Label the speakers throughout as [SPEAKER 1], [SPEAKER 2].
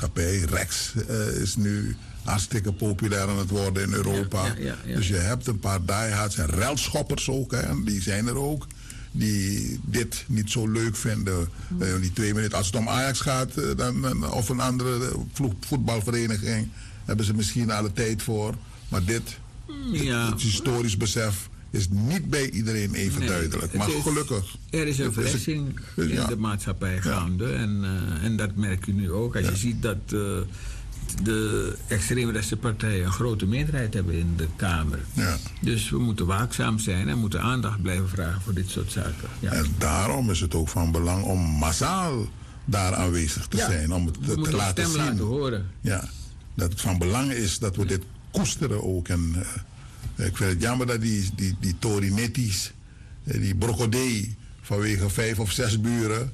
[SPEAKER 1] maatschappij. Rex is nu hartstikke populair aan het worden in Europa.
[SPEAKER 2] Ja.
[SPEAKER 1] Dus je hebt een paar diehards en relschoppers ook. Hè, die zijn er ook. Die dit niet zo leuk vinden. Die 2 minuten. Als het om Ajax gaat of een andere voetbalvereniging, hebben ze misschien alle tijd voor. Maar dit, het historisch besef, is niet bij iedereen even duidelijk. Maar gelukkig.
[SPEAKER 2] Er is een verrassing in de maatschappij gaande. En dat merk je nu ook. Als je ziet dat de extreemrechtse partijen een grote meerderheid hebben in de Kamer. Ja. Dus we moeten waakzaam zijn en moeten aandacht blijven vragen voor dit soort zaken. Ja.
[SPEAKER 1] En daarom is het ook van belang om massaal daar aanwezig te zijn. Om het te laten zien.
[SPEAKER 2] Laten horen.
[SPEAKER 1] Ja, dat het van belang is dat we dit koesteren ook. En ik vind het jammer dat die Torinetti's, die Broccodee, vanwege 5 of 6 buren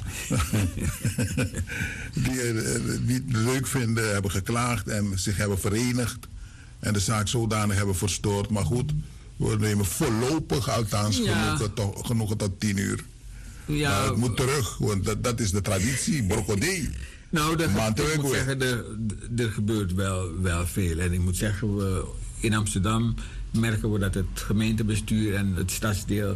[SPEAKER 1] die het niet leuk vinden, hebben geklaagd en zich hebben verenigd en de zaak zodanig hebben verstoord. Maar goed, we nemen voorlopig althans genoegen tot 10 uur. Ja, maar het moet terug, want dat is de traditie, Broccodee.
[SPEAKER 2] Nou, ik moet zeggen, er gebeurt wel veel. En ik moet zeggen, in Amsterdam merken we dat het gemeentebestuur en het stadsdeel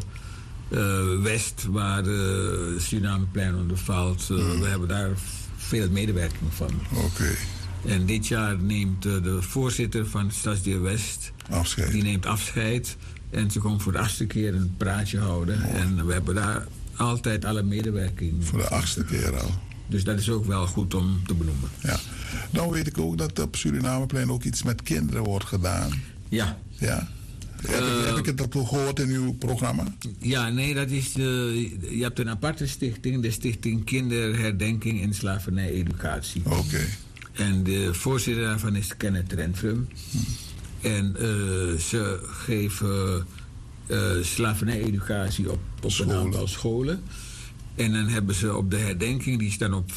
[SPEAKER 2] West, waar Surinameplein onder valt, we hebben daar veel medewerking van.
[SPEAKER 1] Oké.
[SPEAKER 2] En dit jaar neemt de voorzitter van het stadsdeel West
[SPEAKER 1] afscheid.
[SPEAKER 2] Die neemt afscheid. En ze komt voor de 8e keer een praatje houden. Oh. En we hebben daar altijd alle medewerking.
[SPEAKER 1] Voor de 8e keer al.
[SPEAKER 2] Dus dat is ook wel goed om te benoemen.
[SPEAKER 1] Ja. Nou weet ik ook dat op Surinameplein ook iets met kinderen wordt gedaan.
[SPEAKER 2] Ja.
[SPEAKER 1] Ja. Heb ik het dat gehoord in uw programma?
[SPEAKER 2] Ja, nee, dat is je hebt een aparte stichting, de Stichting Kinderherdenking en Slavernij-Educatie.
[SPEAKER 1] Oké.
[SPEAKER 2] En de voorzitter daarvan is Kenneth Renfrum. En ze geven slavernij-educatie op een aantal scholen. En dan hebben ze op de herdenking, die is dan op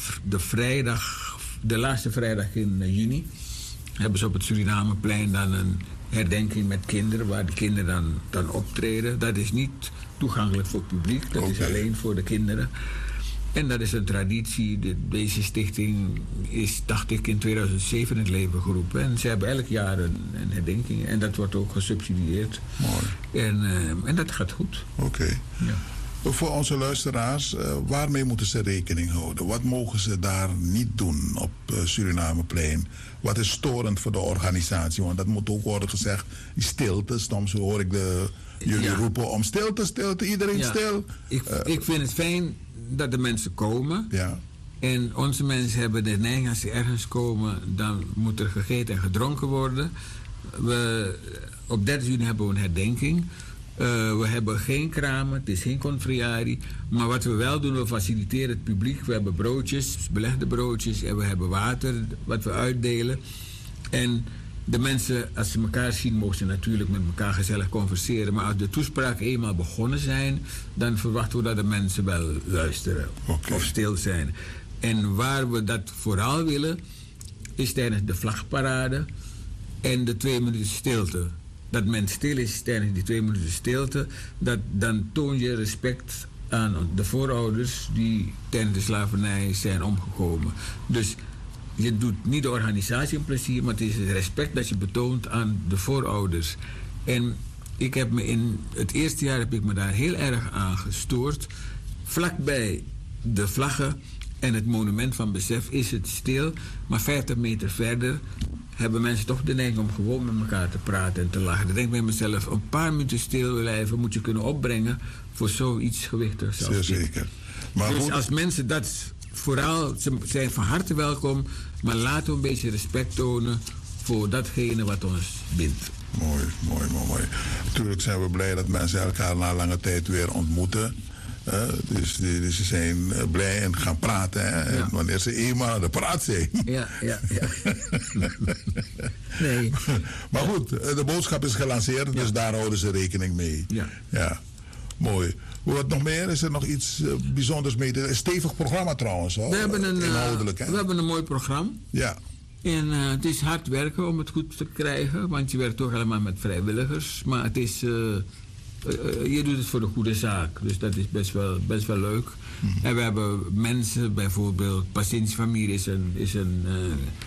[SPEAKER 2] de laatste vrijdag in juni, hebben ze op het Surinameplein dan een herdenking met kinderen, waar de kinderen dan optreden. Dat is niet toegankelijk voor het publiek, dat is alleen voor de kinderen. En dat is een traditie. Deze stichting is, dacht ik, in 2007 in het leven geroepen. En ze hebben elk jaar een herdenking. En dat wordt ook gesubsidieerd.
[SPEAKER 1] Mooi.
[SPEAKER 2] En dat gaat goed.
[SPEAKER 1] Oké.
[SPEAKER 2] Ja.
[SPEAKER 1] Voor onze luisteraars, waarmee moeten ze rekening houden? Wat mogen ze daar niet doen op Surinameplein? Wat is storend voor de organisatie? Want dat moet ook worden gezegd. Die stilte, soms hoor ik jullie roepen om stilte, iedereen stil.
[SPEAKER 2] Ik vind het fijn dat de mensen komen.
[SPEAKER 1] Ja.
[SPEAKER 2] En onze mensen hebben de neiging, als ze ergens komen, dan moet er gegeten en gedronken worden. Op 30 juni hebben we een herdenking. We hebben geen kramen, het is geen conferentie. Maar wat we wel doen, we faciliteren het publiek. We hebben broodjes, belegde broodjes, en we hebben water wat we uitdelen. En de mensen, als ze elkaar zien, mogen ze natuurlijk met elkaar gezellig converseren. Maar als de toespraken eenmaal begonnen zijn, dan verwachten we dat de mensen wel luisteren of stil zijn. En waar we dat vooral willen, is tijdens de vlagparade en de 2 minuten stilte. Dat men stil is tijdens die 2 minuten stilte, dan toon je respect aan de voorouders die tijdens de slavernij zijn omgekomen. Dus je doet niet de organisatie een plezier, maar het is het respect dat je betoont aan de voorouders. En ik heb me in het eerste jaar heb ik me daar heel erg aan gestoord. Vlakbij de vlaggen en het monument van besef is het stil, maar 50 meter verder hebben mensen toch de neiging om gewoon met elkaar te praten en te lachen. Dan denk ik bij mezelf, een paar minuten stil blijven moet je kunnen opbrengen voor zoiets gewichtigs.
[SPEAKER 1] Zeer zeker. Maar
[SPEAKER 2] dus als mensen dat vooral, ze zijn van harte welkom, maar laten we een beetje respect tonen voor datgene wat ons bindt.
[SPEAKER 1] Mooi. Natuurlijk zijn we blij dat mensen elkaar na lange tijd weer ontmoeten. Dus ze zijn blij en gaan praten. En wanneer ze eenmaal de praat zijn.
[SPEAKER 2] Ja. Nee.
[SPEAKER 1] Maar goed, de boodschap is gelanceerd, dus daar houden ze rekening mee. Ja. Mooi. Wat nog meer? Is er nog iets bijzonders mee? Een stevig programma trouwens, hoor. Inhoudelijk, hè?
[SPEAKER 2] We hebben een mooi programma.
[SPEAKER 1] Ja.
[SPEAKER 2] En het is hard werken om het goed te krijgen, want je werkt toch allemaal met vrijwilligers. Maar het is, je doet het voor de goede zaak, dus dat is best wel leuk. En we hebben mensen, bijvoorbeeld Patiëntsfamilie is een